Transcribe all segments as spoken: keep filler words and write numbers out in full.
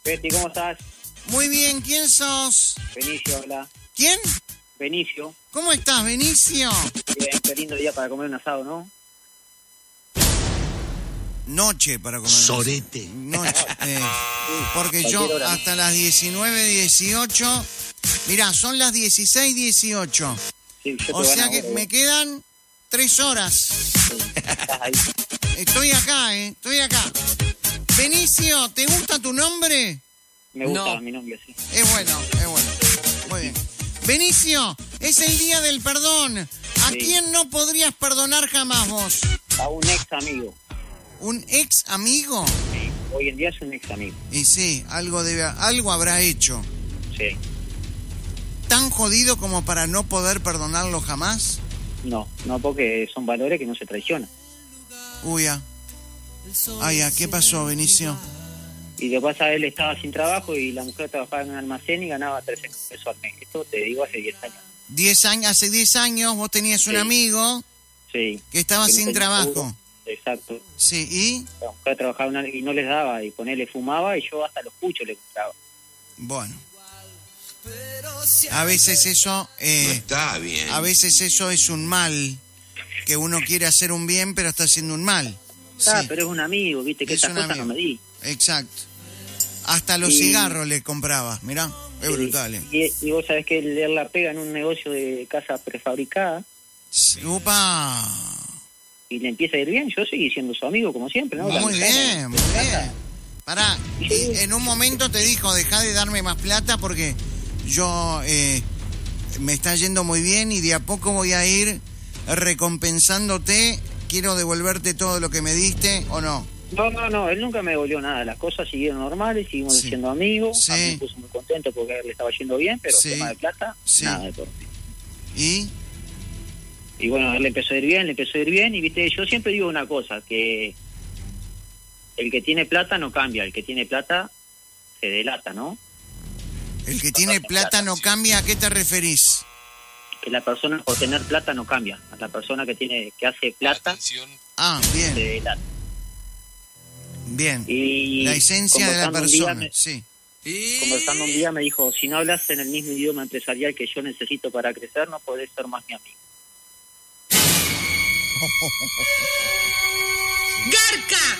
Betty, ¿cómo estás? Muy bien, ¿quién sos? Benicio, hola. ¿Quién? Benicio. ¿Cómo estás, Benicio? Bien, qué lindo día para comer un asado, ¿no? Noche para comer. Sorete. Noche. Eh, porque yo Cualquier hora, hasta las diecinueve dieciocho... Mirá, son las dieciséis dieciocho. Sí, yo te O gano sea que ahora, me vos. quedan tres horas. Sí, estás ahí. Estoy acá, ¿eh? Estoy acá. Benicio, ¿te gusta tu nombre? Me gusta No. mi nombre, sí. Es bueno, es bueno. Muy bien. Benicio, es el día del perdón. ¿A Sí. quién no podrías perdonar jamás vos? A un ex amigo. ¿Un ex amigo? Sí. Hoy en día es un ex amigo. Y sí, algo debe, algo habrá hecho. Sí. ¿Tan jodido como para no poder perdonarlo jamás? No, no porque son valores que no se traicionan. Uy, ah. Ay, ah, ¿qué pasó, Benicio? Y lo que pasa, él estaba sin trabajo y la mujer trabajaba en un almacén y ganaba trescientos pesos al mes. Esto te digo hace diez años. Diez años, hace diez años vos tenías un Sí. amigo Sí. que estaba Que no sin tenía trabajo. seguro. Exacto. Sí, ¿y? La mujer trabajaba en una- y no les daba, y ponele fumaba y yo hasta los puchos le compraba. Bueno. A veces eso... eh, No está bien. A veces eso es un mal, que uno quiere hacer un bien, pero está haciendo un mal. Ah, Sí, pero es un amigo, viste, que Es estas un cosas no amigo. me di. exacto. Hasta los Y- cigarros le compraba, mirá, es brutal. eh. Y, y vos sabés que él, él la pega en un negocio de casa prefabricada Sí, upa. y le empieza a ir bien. Yo seguí siendo su amigo, como siempre, ¿no? La Muy mujer, bien, ¿no? muy bien. Pará, y en un momento te dijo, dejá de darme más plata porque yo eh, me está yendo muy bien y de a poco voy a ir recompensándote. Quiero devolverte todo lo que me diste, ¿o no? No, no, no, él nunca me devolvió nada. Las cosas siguieron normales, seguimos Sí. siendo amigos. Sí. A mí me puso muy contento porque a él le estaba yendo bien, pero Sí. tema de plata, Sí. nada de por mí. ¿Y? Y bueno, a él le empezó a ir bien, le empezó a ir bien. Y viste, yo siempre digo una cosa, que el que tiene plata no cambia, el que tiene plata se delata, ¿no? El que tiene plata no cambia, ¿a qué te referís? Que la persona por tener plata no cambia. A la persona que tiene que hace plata Atención. Ah, se bien, delata. bien. Y La esencia de la conversando un día persona, me- sí. Conversando un día me dijo, si no hablas en el mismo idioma empresarial que yo necesito para crecer, no podés ser más mi amigo. ¡Garca!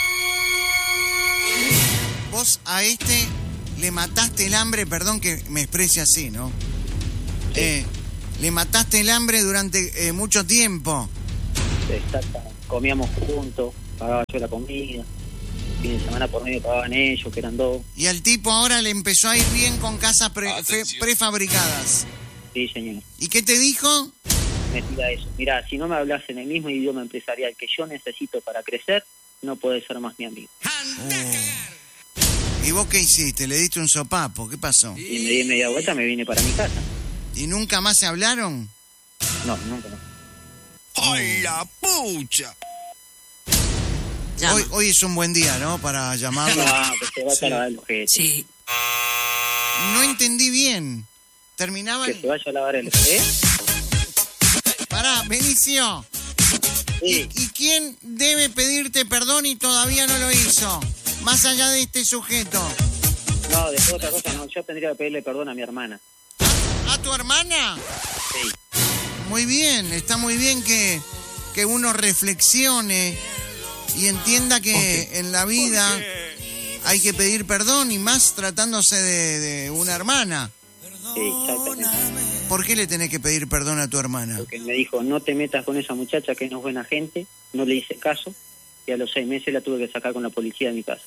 Vos a este le mataste el hambre, perdón que me exprese así, ¿no? Sí. Eh, le mataste el hambre durante eh, mucho tiempo. Exactamente. Comíamos juntos, pagaba yo la comida, fin de semana por medio pagaban ellos, que eran dos. Y al tipo ahora le empezó a ir bien con casas pre- fe- Atención. prefabricadas. Sí, señor. ¿Y qué te dijo? Me tira eso. Mirá, si no me hablas en el mismo idioma empresarial que yo necesito para crecer, no podés ser más mi amigo. ¿Y vos qué hiciste? ¿Le diste un sopapo? ¿Qué pasó? Y me di media vuelta, me vine para mi casa. ¿Y nunca más se hablaron? No, nunca no. ¡Ay, la pucha! Llama. Hoy, hoy es un buen día, ¿no? Para llamarlo. No, que se vaya a lavar el ojete. Sí. No entendí bien. Terminaban... Que se vaya a lavar el ojete. Pará, Benicio. Sí. ¿Y quién debe pedirte perdón y todavía no lo hizo? Más allá de este sujeto. No, después otra cosa, no. Yo tendría que pedirle perdón a mi hermana. ¿A tu hermana? Sí. Muy bien, está muy bien que, que uno reflexione y entienda que en la vida hay que pedir perdón y más tratándose de, de una hermana. Sí, exactamente. ¿Por qué le tenés que pedir perdón a tu hermana? Porque me dijo, no te metas con esa muchacha que no es buena gente. No le hice caso. Y a los seis meses la tuve que sacar con la policía de mi casa.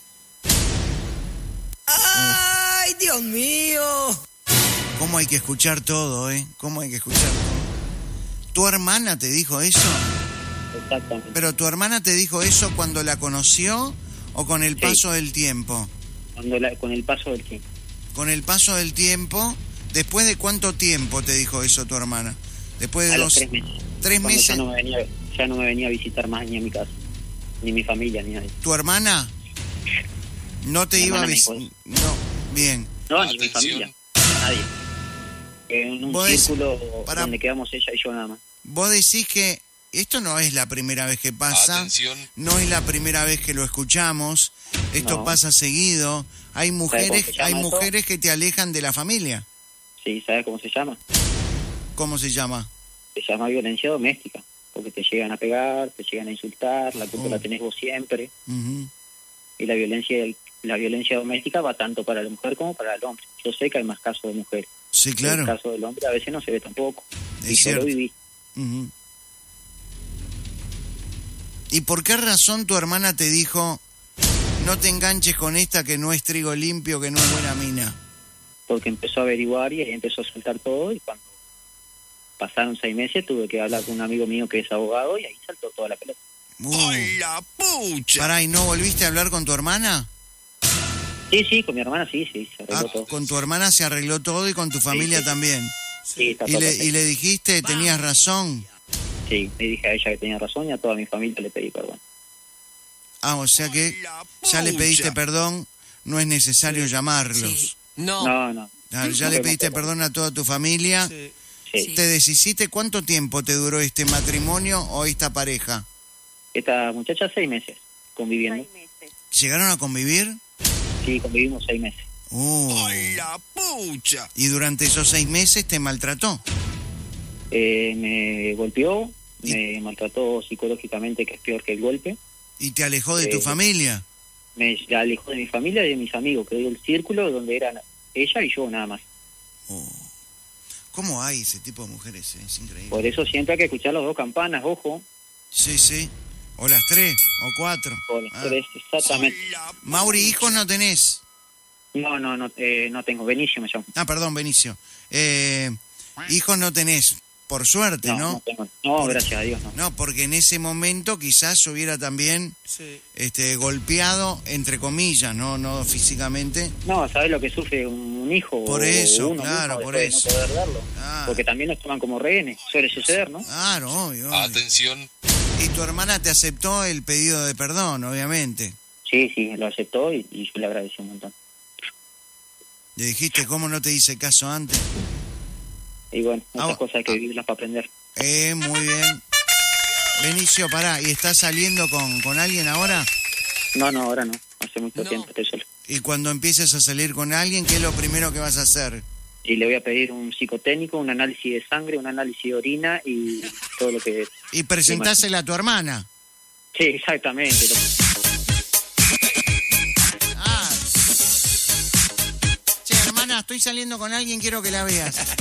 ¡Ay, Dios mío! ¿Cómo hay que escuchar todo, eh? ¿Cómo hay que escuchar todo? ¿Tu hermana te dijo eso? Exactamente. ¿Pero tu hermana te dijo eso cuando la conoció o con el Sí. paso del tiempo? Cuando la- con el paso del tiempo. Con el paso del tiempo, ¿después de cuánto tiempo te dijo eso tu hermana? Después de A los dos... tres meses. ¿Tres Cuando meses? Ya no, me venía, ya no me venía a visitar más ni a mi casa. Ni mi familia, ni nadie. ¿Tu hermana? No te Mi iba a hermana me visitar... dijo No, bien. No, ni mi Atención. familia. Nadie. En un Vos decís- círculo Pará. donde quedamos ella y yo nada más. Vos decís que esto no es la primera vez que pasa. Atención. No es la primera vez que lo escuchamos. Esto No. pasa seguido. Hay mujeres, se llama hay eso? mujeres que te alejan de la familia. Sí, ¿sabes cómo se llama? ¿Cómo se llama? Se llama violencia doméstica, porque te llegan a pegar, te llegan a insultar, la culpa Oh. la tenés vos siempre, Ujú. y la violencia la violencia doméstica va tanto para la mujer como para el hombre. Yo sé que hay más casos de mujeres. Sí, En claro. el caso del hombre a veces no se ve tampoco. Es y yo cierto. lo viví. Ujú. ¿Y por qué razón tu hermana te dijo, no te enganches con esta que no es trigo limpio, que no es buena mina? Porque empezó a averiguar y ahí empezó a soltar todo, y cuando pasaron seis meses tuve que hablar con un amigo mío que es abogado y ahí saltó toda la pelota. Uh. ¡Ay, la pucha! Pará, ¿y no volviste a hablar con tu hermana? Sí, sí, con mi hermana sí, sí, se arregló Ah, todo. con tu hermana se arregló todo y con tu familia sí. también. Sí, está Y todo le, perfecto. y le dijiste, tenías razón. Sí, le dije a ella que tenía razón y a toda mi familia le pedí perdón. Ah, o sea que La ya le pucha. pediste perdón, no es necesario llamarlos. No. No, no. Ah, ya No le vemos pediste todo. perdón a toda tu familia. Sí. Sí. ¿Te deshiciste cuánto tiempo te duró este matrimonio o esta pareja? Esta muchacha seis meses conviviendo. ¿Llegaron a convivir? Sí, convivimos seis meses. Uh, ¡Ay, la pucha! y durante esos seis meses te maltrató. Eh, me golpeó, ¿Y? me maltrató psicológicamente, que es peor que el golpe. Y te alejó de tu Eh, familia. Me alejó de mi familia y de mis amigos, que dio el círculo donde eran ella y yo nada más. Oh. ¿Cómo hay ese tipo de mujeres? eh? Es increíble. Por eso siempre hay que escuchar las dos campanas, ojo, Sí, sí. O las tres, o cuatro. o las Ah. tres, exactamente. ¡Ay, la Mauri, hijos no tenés. No, no, no, eh, no tengo. Benicio me llamo. Ah, perdón, Benicio. Eh, hijos no tenés, por suerte, No, ¿no? no tengo. No, Por- gracias a Dios, no. No, porque en ese momento quizás hubiera también Sí. este, golpeado, entre comillas, no no físicamente. No, ¿sabes lo que sufre un, un hijo? Por o eso, uno claro, mismo por después de eso. no poder darlo? Ah. Porque también los toman como rehenes. Suele suceder, ¿no? Claro, obvio, obvio. Atención. Y tu hermana te aceptó el pedido de perdón, obviamente. Sí, sí, lo aceptó y, y yo le agradecí un montón. Le dijiste, ¿cómo no te hice caso antes? Y bueno, Ah, estas cosas hay que vivirlas para aprender. Eh, muy bien. Benicio, pará, ¿y estás saliendo con, con alguien ahora? No, no, ahora no. Hace mucho No. tiempo estoy solo. Y cuando empieces a salir con alguien, ¿qué es lo primero que vas a hacer? Y le voy a pedir un psicotécnico, un análisis de sangre, un análisis de orina y todo lo que... Y presentásela a tu hermana. Sí, exactamente. Lo- Ah. Che, hermana, estoy saliendo con alguien, quiero que la veas.